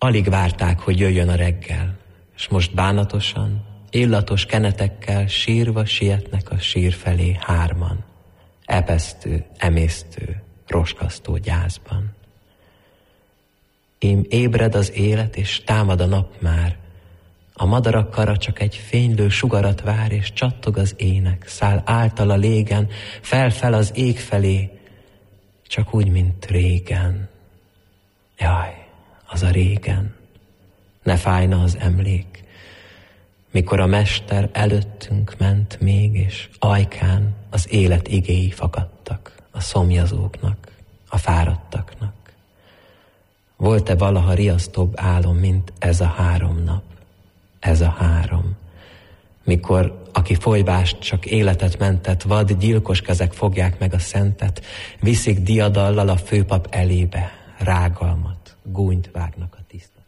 Alig várták, hogy jöjjön a reggel, és most bánatosan, illatos kenetekkel sírva sietnek a sír felé hárman, epesztő, emésztő, roskasztó gyászban. Ím ébred az élet, és támad a nap már, a madarak kara csak egy fénylő sugarat vár, és csattog az ének, száll által a légen, fel az ég felé, csak úgy, mint régen. Jaj, az a régen, ne fájna az emlék, mikor a mester előttünk ment még, és ajkán az élet igéi fakadtak a szomjazóknak, a fáradtaknak. Volt-e valaha riasztóbb álom, mint ez a 3 nap? Ez a 3, mikor, aki folyvást csak életet mentett, vad gyilkos kezek fogják meg a szentet, viszik diadallal a főpap elébe, rágalmat, gúnyt vágnak a tiszta.